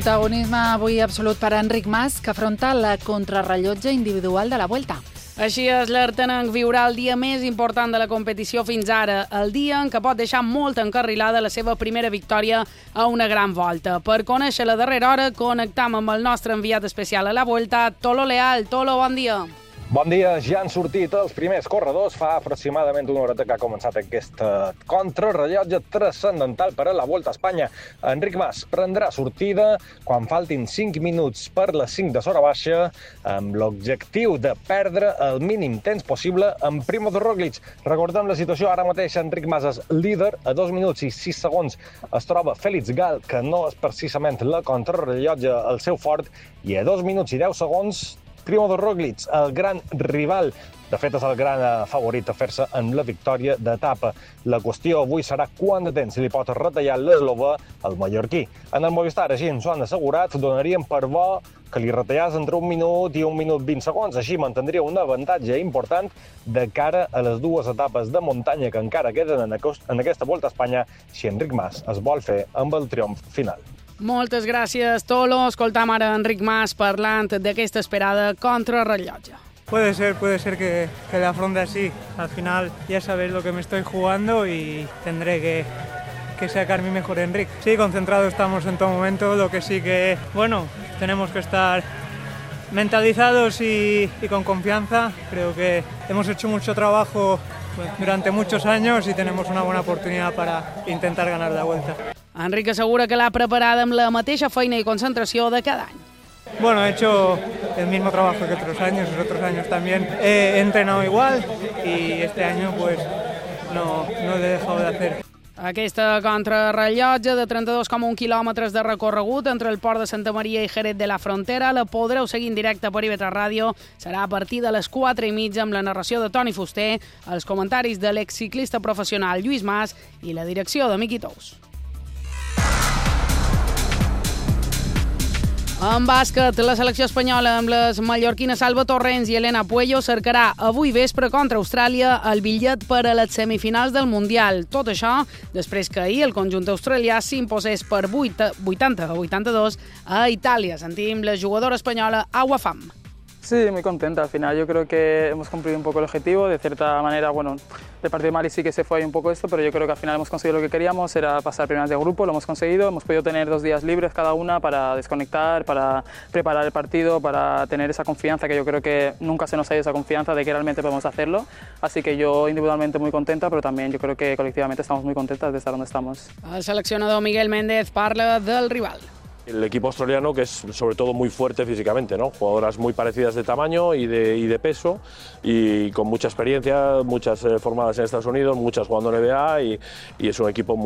Protagonisme avui absolut per Enric Mas, que afronta la contrarrellotge individual de la Vuelta. Així és, l'Artenenc viurà el dia més important de la competició fins ara, el dia en què pot deixar molt encarrilada la seva primera victòria a una gran volta. Per conèixer la darrera hora, connectam amb el nostre enviat especial a la Vuelta, Tolo Leal. Tolo, bon dia. Bon dia, ja han sortit els primers corredors. Fa aproximadament una horeta que ha començat aquesta contrarrellotge transcendental per a la Volta a Espanya. Enric Mas prendrà sortida quan faltin 5 minuts per les 5 de l'hora baixa, amb l'objectiu de perdre el mínim temps possible amb Primož Roglič. Recordem la situació, ara mateix Enric Mas és líder, a 2 minuts i 6 segons es troba Félix Gall, que no és precisament la contrarrellotge el seu fort, i a 2 minuts i 10 segons Primož Roglič, el gran rival. De fet, és el gran favorit a fer-se en la victòria d'etapa. La qüestió avui serà quant de temps li pot retallar l'eslovè al mallorquí. En el Movistar, així ens ho han assegurat, donarien per bo que li retallàs entre 1 minut i 1 minut 20 segons. Així mantindria un avantatge important de cara a les dues etapes de muntanya que encara queden en aquesta Volta a Espanya, si Enric Mas es vol fer amb el triomf final. Moltes gràcies, Tolo. Escoltam ara Enric Mas parlant d'aquesta esperada contrarrellotge. Puede ser que le afronte así. Al final ya sabéis lo que me estoy jugando y tendré que sacar mi mejor Enric. Sí, concentrados estamos en todo momento, lo que sí que, bueno, tenemos que estar mentalizados y con confianza. Creo que hemos hecho mucho trabajo durante muchos años y tenemos una buena oportunidad para intentar ganar la Vuelta. Enric assegura que l'ha preparada amb la mateixa feina i concentració de cada any. Bueno, he hecho el mismo trabajo que otros años también he entrenado igual y este año pues no he dejado de hacer. Aquesta contrarrellotge de 32,1 quilòmetres de recorregut entre el port de Santa Maria i Jerez de la Frontera la podreu seguir en directe per IB3 Ràdio. Serà a partir de les 4:30 amb la narració de Toni Fuster, els comentaris de l'exciclista professional Lluís Mas i la direcció de Miqui Tous. En bàsquet, la selecció espanyola amb les mallorquines Salva Torrents i Elena Puello cercarà avui vespre contra Austràlia el bitllet per a les semifinals del Mundial. Tot això després que ahir el conjunt australià s'imposés per 80-82 a Itàlia. Sentim la jugadora espanyola Agua Fam. Sí, muy contenta. Al final yo creo que hemos cumplido un poco el objetivo. De cierta manera, bueno, el partido de Mali sí que se fue ahí un poco esto, pero yo creo que al final hemos conseguido lo que queríamos, era pasar primeras de grupo, lo hemos conseguido. Hemos podido tener 2 días libres cada una para desconectar, para preparar el partido, para tener esa confianza, que yo creo que nunca se nos ha ido esa confianza de que realmente podemos hacerlo. Así que yo individualmente muy contenta, pero también yo creo que colectivamente estamos muy contentas de estar donde estamos. El seleccionador Miguel Méndez parla del rival. El equipo australiano, que es sobre todo muy fuerte físicamente, ¿no? Jugadoras muy parecidas de tamaño y de peso, y con mucha experiencia, muchas formadas en Estados Unidos, muchas jugando en NBA, y es un equipo muy